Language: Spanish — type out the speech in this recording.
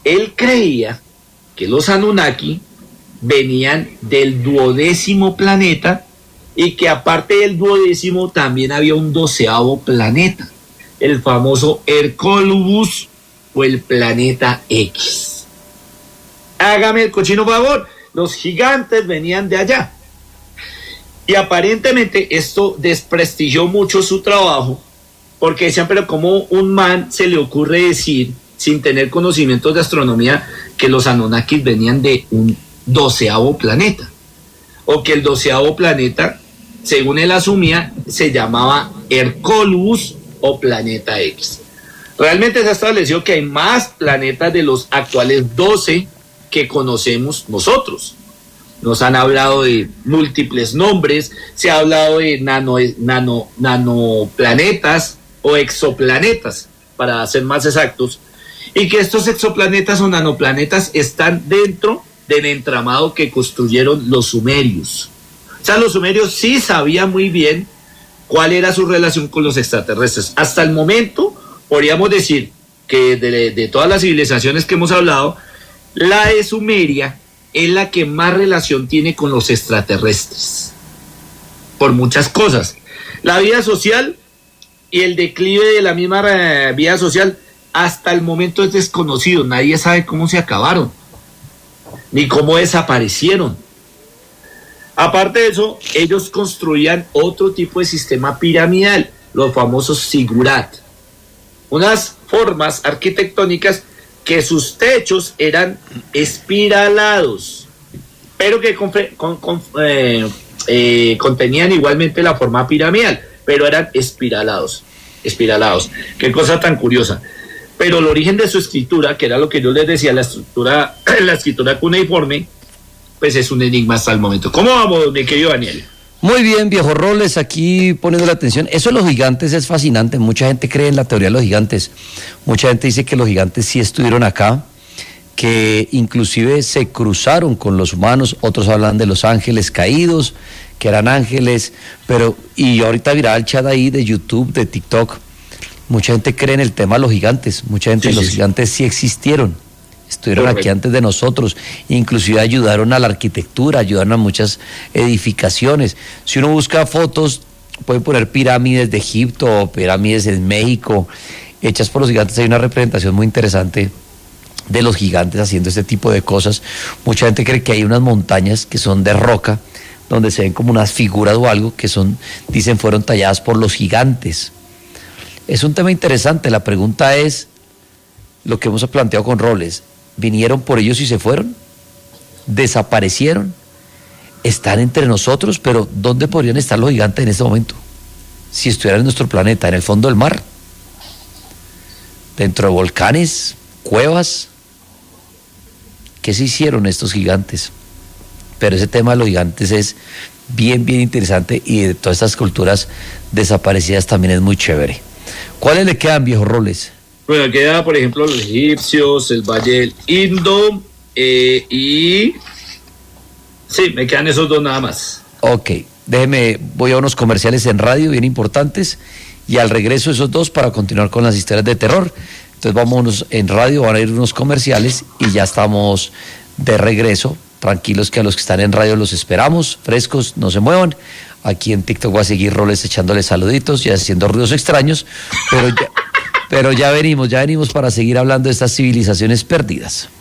Él creía que los Anunnaki venían del 12º planeta y que aparte del 12º también había un 12º planeta, el famoso Hercólubus o el planeta X. Hágame el cochino favor, los gigantes venían de allá. Y aparentemente esto desprestigió mucho su trabajo, porque decían, pero ¿cómo un man se le ocurre decir, sin tener conocimientos de astronomía, que los Anunnakis venían de un 12º planeta? O que el 12º planeta, según él asumía, se llamaba Hercólubus o planeta X. Realmente se ha establecido que hay más planetas de los actuales 12 que conocemos nosotros. Nos han hablado de múltiples nombres, se ha hablado de nanoplanetas o exoplanetas, para ser más exactos, y que estos exoplanetas o nanoplanetas están dentro del entramado que construyeron los sumerios. O sea, los sumerios sí sabían muy bien cuál era su relación con los extraterrestres. Hasta el momento, podríamos decir que de todas las civilizaciones que hemos hablado, la de Sumeria es la que más relación tiene con los extraterrestres, por muchas cosas. La vida social y el declive de la misma vida social hasta el momento es desconocido. Nadie sabe cómo se acabaron, ni cómo desaparecieron. Aparte de eso, ellos construían otro tipo de sistema piramidal, los famosos zigurat, unas formas arquitectónicas que sus techos eran espiralados, pero que contenían igualmente la forma piramidal, pero eran espiralados. Qué cosa tan curiosa. Pero el origen de su escritura, que era lo que yo les decía, la escritura cuneiforme, pues es un enigma hasta el momento. ¿Cómo vamos, mi querido Daniel? Muy bien, viejo Roles, aquí poniendo la atención. Eso de los gigantes es fascinante. Mucha gente cree en la teoría de los gigantes. Mucha gente dice que los gigantes sí estuvieron acá, que inclusive se cruzaron con los humanos. Otros hablan de los ángeles caídos, que eran ángeles. Y ahorita miraba el chat ahí de YouTube, de TikTok. Mucha gente cree en el tema de los gigantes. Mucha gente, los gigantes sí existieron. Estuvieron aquí antes de nosotros, inclusive ayudaron a la arquitectura, ayudaron a muchas edificaciones. Si uno busca fotos, puede poner pirámides de Egipto o pirámides en México, hechas por los gigantes. Hay una representación muy interesante de los gigantes haciendo este tipo de cosas. Mucha gente cree que hay unas montañas que son de roca, donde se ven como unas figuras o algo que dicen fueron talladas por los gigantes. Es un tema interesante. La pregunta es lo que hemos planteado con Roles. ¿Vinieron por ellos y se fueron? ¿Desaparecieron? ¿Están entre nosotros? Pero ¿dónde podrían estar los gigantes en este momento? Si estuvieran en nuestro planeta, en el fondo del mar, dentro de volcanes, cuevas. ¿Qué se hicieron estos gigantes? Pero ese tema de los gigantes es bien, bien interesante, y de todas estas culturas desaparecidas también es muy chévere. ¿Cuáles le quedan, viejo Roles? Bueno, queda, por ejemplo, los egipcios, el Valle del Indo, y sí, me quedan esos dos nada más. Ok, voy a unos comerciales en radio bien importantes, y al regreso esos dos para continuar con las historias de terror. Entonces vámonos en radio, van a ir unos comerciales y ya estamos de regreso. Tranquilos que a los que están en radio los esperamos, frescos, no se muevan. Aquí en TikTok voy a seguir Roles echándoles saluditos y haciendo ruidos extraños, pero ya venimos para seguir hablando de estas civilizaciones perdidas.